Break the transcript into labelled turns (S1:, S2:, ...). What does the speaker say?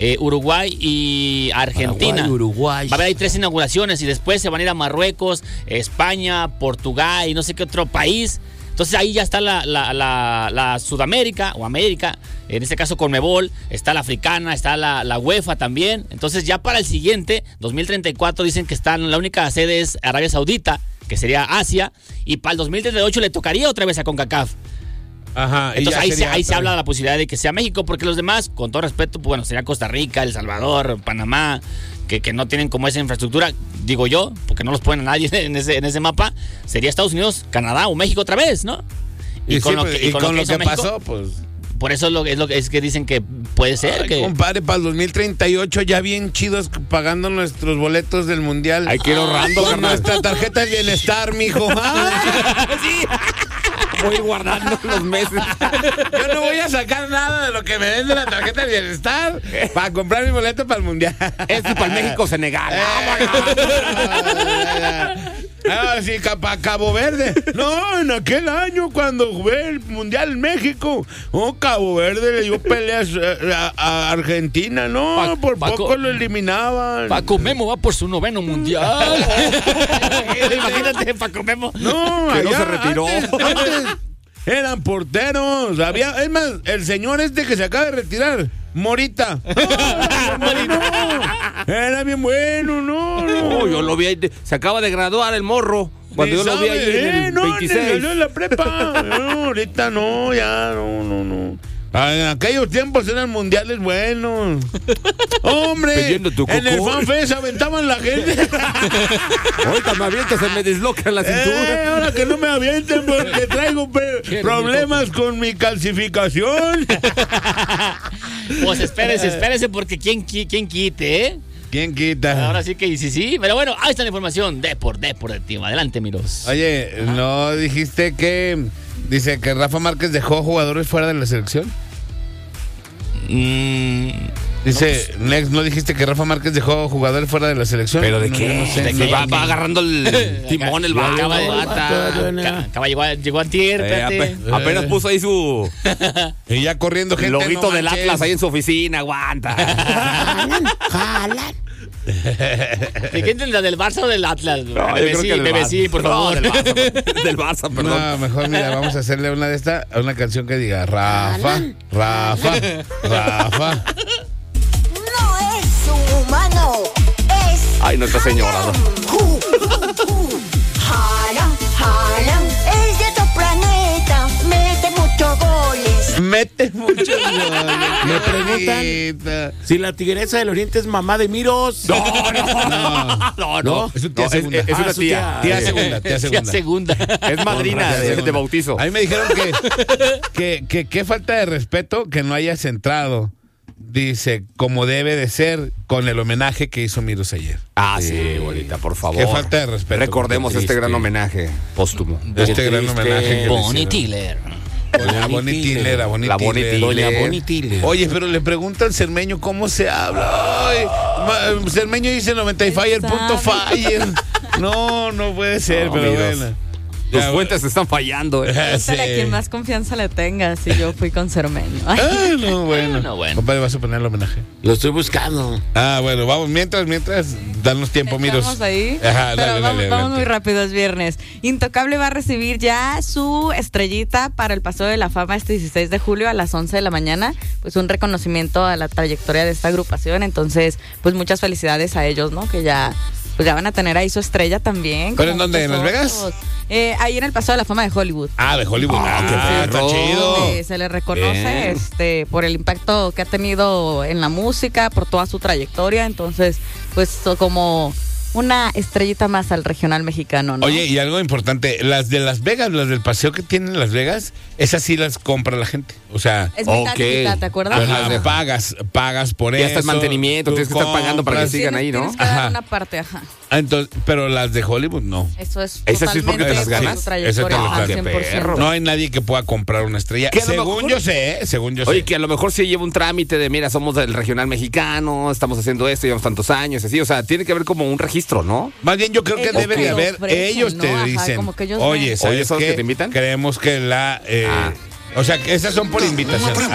S1: Uruguay y Argentina.
S2: Uruguay.
S1: Va a haber ahí 3 inauguraciones y después se van a ir a Marruecos, España, Portugal y no sé qué otro país. Entonces ahí ya está la Sudamérica o América, en este caso Conmebol, está la Africana, está la UEFA también. Entonces ya para el siguiente, 2034, dicen que la única sede es Arabia Saudita, que sería Asia, y para el 2038 le tocaría otra vez a CONCACAF.
S3: Ajá.
S1: Entonces ahí se habla de la posibilidad de que sea México, porque los demás, con todo respeto, pues bueno, sería Costa Rica, El Salvador, Panamá, que no tienen como esa infraestructura, digo yo, porque no los ponen a nadie en ese mapa. Sería Estados Unidos, Canadá o México otra vez, ¿no?
S3: Y con lo que pasó, pues...
S1: Por eso es que dicen que puede ser.
S3: Ay, compadre, para el 2038 ya bien chidos pagando nuestros boletos del mundial.
S2: Hay que ir ahorrando,
S3: con nuestra tarjeta de bienestar, mijo.
S1: Sí.
S2: Voy a ir guardando los meses.
S3: Yo no voy a sacar nada de lo que me den de la tarjeta de bienestar para comprar mi boleto para el mundial.
S2: Esto es para el México-Senegal.
S3: Ah, sí, para Cabo Verde. No, en aquel año cuando jugué el mundial en México, Cabo Verde le dio peleas a Argentina. No, por poco lo eliminaban.
S1: Paco Memo va por su 9º mundial. Imagínate, Paco Memo.
S3: No,
S2: que no se retiró.
S3: Antes eran porteros. Es más, el señor que se acaba de retirar, Morita. Era bien bueno, no.
S2: Yo lo vi ahí, se acaba de graduar el morro. Cuando yo lo vi ahí en el 26.
S3: En la prepa. No, ahorita no, ya, no. En aquellos tiempos eran mundiales buenos. Hombre, en el FanFest aventaban la gente.
S2: Ahorita me aviento, se me disloca la cintura.
S3: Ahora que no me avienten porque traigo problemas con mi calcificación.
S1: Pues espérese porque quién quite, ¿eh?
S3: ¿Quién quita?
S1: Ahora sí que sí. Pero bueno, ahí está la información. Deportivo. Adelante, Miros.
S3: Oye, ¿no dijiste que... Dice que Rafa Márquez dejó jugadores fuera de la selección? Dice, Next, ¿no dijiste que Rafa Márquez dejó jugadores fuera de la selección?
S2: ¿Pero de qué?
S3: No sé,
S2: ¿De qué? Va agarrando el timón, el vato.
S1: Llegó antier,
S2: apenas puso ahí su...
S3: Y ya corriendo gente.
S2: El loguito del Atlas ahí en su oficina, aguanta.
S1: Jalan. ¿De qué la del Barça o del Atlas?
S2: No,
S1: sí, por favor.
S2: Del Barça, perdón.
S3: No, mejor mira, vamos a hacerle una canción que diga Rafa.
S4: No es humano, es...
S2: Ay, Nuestra Señora.
S4: Haaland es de otro planeta, mete muchos goles.
S5: Me preguntan si la Tigresa del Oriente es mamá de Miros.
S2: No.
S3: Es una tía segunda.
S2: Es una
S3: Tía segunda.
S2: Es madrina de bautizo.
S3: A mí me dijeron que qué falta de respeto que no hayas entrado. Dice, como debe de ser, con el homenaje que hizo Miros ayer.
S2: Sí, bonita, por favor.
S3: Qué falta de respeto.
S2: Recordemos este gran homenaje póstumo.
S3: Gran homenaje.
S1: Bonnie Tiller.
S3: La Bonnie Tiller.
S2: Doña Bonnie Tiller.
S3: Oye, pero le pregunta al Cermeño cómo se habla. Ay, Cermeño dice 95fire.fire. No puede ser, pero
S2: Miros.
S3: bueno.
S2: Los fuentes están fallando.
S3: Sí.
S6: A quien más confianza le tenga, si yo fui con Cermeño.
S3: Bueno. Compadre, ¿vas a poner el homenaje?
S5: Lo estoy buscando.
S3: Bueno, vamos, mientras, danos tiempo, Miros.
S6: Estamos ahí.
S3: Ajá,
S6: pero
S3: dale,
S6: vamos muy rápido, es viernes. Intocable va a recibir ya su estrellita para el Paseo de la Fama este 16 de julio a las 11 de la mañana. Pues un reconocimiento a la trayectoria de esta agrupación. Entonces, pues muchas felicidades a ellos, ¿no? Que ya van a tener ahí su estrella también.
S3: ¿Pero en dónde? ¿En Las Vegas?
S6: Ahí en el Paseo de la Fama de Hollywood.
S3: De Hollywood. Qué
S2: perro.
S3: está chido.
S6: Se le reconoce por el impacto que ha tenido en la música, por toda su trayectoria. Entonces, pues como una estrellita más al regional mexicano, ¿no?
S3: Oye, y algo importante, las de Las Vegas, las del paseo que tienen en Las Vegas, esas sí las compra la gente. O sea,
S6: es mitad y mitad, ¿te acuerdas?
S3: Pagas por eso.
S2: Y hasta el mantenimiento, tienes que estar pagando para que sigan ahí, ¿no?
S6: Tienes que dar una parte,
S3: Entonces, pero las de Hollywood no.
S6: Eso es
S2: ¿Esas sí es porque te las ganas?
S6: su trayectoria,
S3: Esa te
S6: 100%.
S3: No hay nadie que pueda comprar una estrella. Según yo sé.
S2: Oye, que a lo mejor sí lleva un trámite de, mira, somos del regional mexicano, estamos haciendo esto, llevamos tantos años, así. O sea, tiene que haber como un registro, ¿no?
S3: Más bien yo creo que debe de haber. Ellos te dicen,
S6: como que ellos
S3: oye, ¿sabes
S2: ¿son los
S3: qué?
S2: que te invitan?
S3: Creemos que o sea, que esas son por invitación.